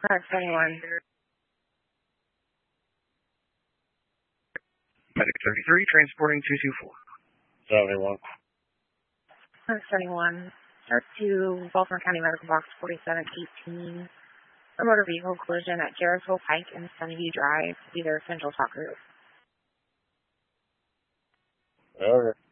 71. Medic 33, transporting 224. 71. 71. Start to Baltimore County Medical Box 4718. A motor vehicle collision at Jarrettsville Pike and Sunnyview Drive, either Central Talk Group. Okay.